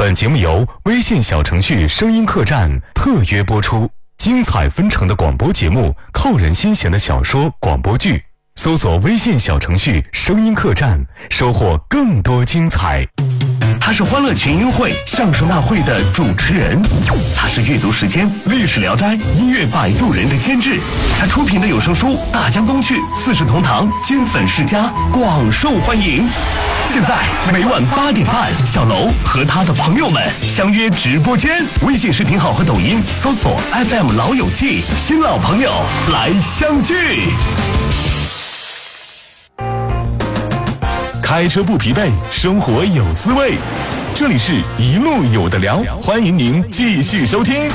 本节目由微信小程序声音客栈特约播出，精彩纷呈的广播节目，扣人心弦的小说广播剧，搜索微信小程序声音客栈，收获更多精彩。 他是欢乐群英会相声大会的主持人，他是阅读时间历史聊斋音乐摆渡人的监制，他出品的有声书大江东去四世同堂金粉世家广受欢迎。现在每晚8点半，小楼和他的朋友们相约直播间，微信视频号和抖音搜索 FM 老友记，新老朋友来相聚。 开车不疲惫，生活有滋味。这里是一路有的聊，欢迎您继续收听。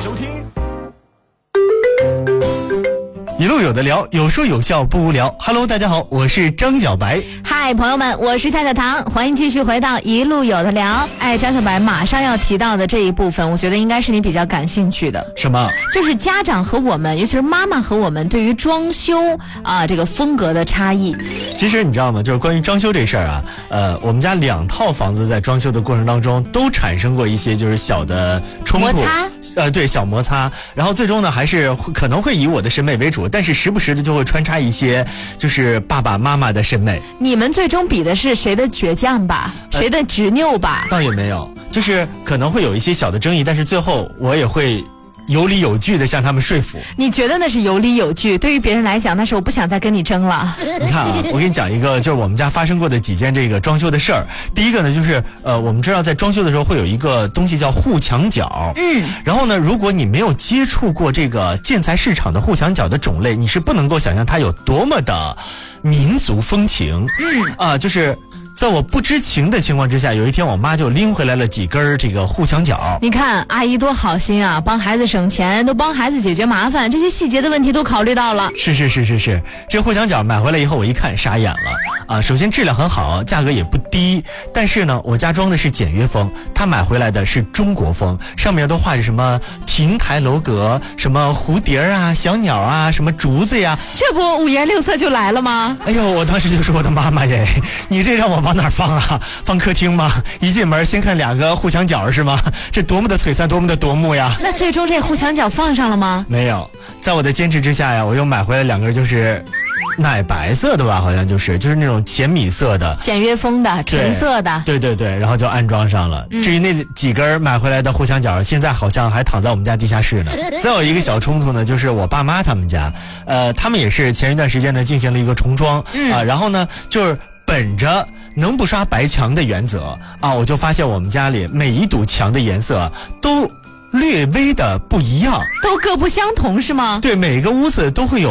一路有的聊，有说有笑不无聊。Hello， 大家好，我是张小白。 嗨，朋友们，我是太太糖，欢迎继续回到一路有的聊。张小白马上要提到的这一部分，我觉得应该是你比较感兴趣的。 什么？ 就是家长和我们，尤其是妈妈和我们对于装修这个风格的差异。 其实你知道吗？就是关于装修这事儿啊，我们家2套房子在装修的过程当中都产生过一些就是小的冲突。 摩擦。 对，小摩擦，然后最终呢还是可能会以我的审美为主，但是时不时的就会穿插一些就是爸爸妈妈的审美。 你们最终比的是谁的倔强吧，谁的执拗吧？ 倒也没有，就是可能会有一些小的争议，但是最后我也会有理有据的向他们说服。 你觉得那是有理有据，对于别人来讲那是我不想再跟你争了。 你看啊，我给你讲一个就是我们家发生过的几件这个装修的事儿。第一个呢就是我们知道在装修的时候会有一个东西叫护墙角。然后呢如果你没有接触过这个建材市场的护墙角的种类，你是不能够想象它有多么的民族风情。就是在我不知情的情况之下，有一天我妈就拎回来了几根这个护墙角。你看阿姨多好心啊，帮孩子省钱，都帮孩子解决麻烦，这些细节的问题都考虑到了。 是，这护墙角买回来以后我一看傻眼了首先质量很好，价格也不低，但是呢我家装的是简约风，他买回来的是中国风，上面都画着什么亭台楼阁，什么蝴蝶啊小鸟啊什么竹子呀， 这不五颜六色就来了吗？ 哎呦，我当时就说我的妈妈耶，你这让我往哪儿放啊？放客厅吗？一进门先看2个护墙角是吗？这多么的璀璨，多么的夺目呀！ 那最终这护墙角放上了吗？ 没有，在我的坚持之下呀，我又买回来2根就是奶白色的吧，好像就是那种浅米色的简约风的纯色的。 对，然后就安装上了。至于那几根买回来的护墙角，现在好像还躺在我们家地下室呢。再有一个小冲突呢，就是我爸妈他们家，他们也是前一段时间呢进行了一个重装然后呢就是本着能不刷白墙的原则我就发现我们家里每一堵墙的颜色都略微的不一样， 都各不相同是吗？ 对，每个屋子都会有